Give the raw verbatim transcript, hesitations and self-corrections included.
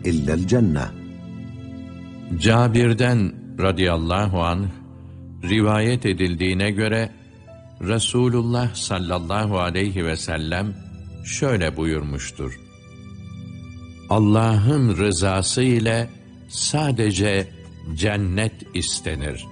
إلا الجنة. Cabir'den radıyallahu anh rivayet edildiğine göre Resulullah sallallahu aleyhi ve sellem şöyle buyurmuştur: Allah'ın rızası ile sadece cennet istenir.